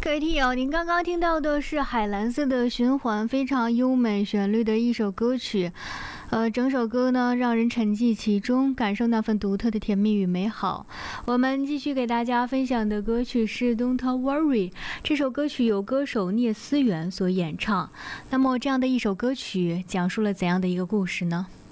各位听友，您刚刚听到的是海蓝色的循环，非常优美旋律的一首歌曲。整首歌呢，让人沉寂其中，感受那份独特的甜蜜与美好。我们继续给大家分享的歌曲是《Don't Worry》，这首歌曲由歌手聂思源所演唱。那么，这样的一首歌曲，讲述了怎样的一个故事呢？